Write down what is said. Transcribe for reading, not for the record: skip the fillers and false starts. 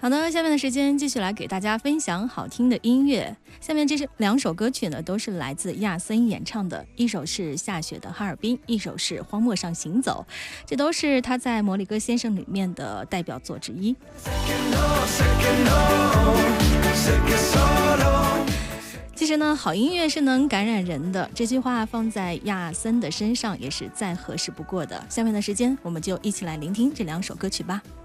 好的，下面的时间继续来给大家分享好听的音乐。下面这是2首歌曲呢，都是来自亚森演唱的，一首是下雪的哈尔滨，一首是荒漠上行走，这都是他在魔力歌先生里面的代表作之一。其实呢，好音乐是能感染人的，这句话放在亚森的身上也是再合适不过的。下面的时间我们就一起来聆听这2首歌曲吧。